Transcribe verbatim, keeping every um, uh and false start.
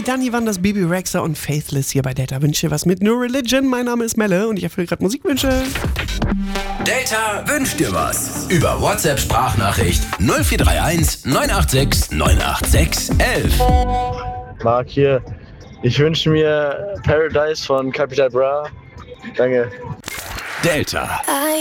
Dani waren das Bibi Rexha und Faithless hier bei Delta. Wünsche was mit New Religion. Mein Name ist Melle und ich erfülle gerade Musikwünsche. Delta wünscht dir was. Über WhatsApp-Sprachnachricht null vier drei eins neun acht sechs neun acht sechs eins eins. Marc hier. Ich wünsche mir Paradise von Capital Bra. Danke. Delta.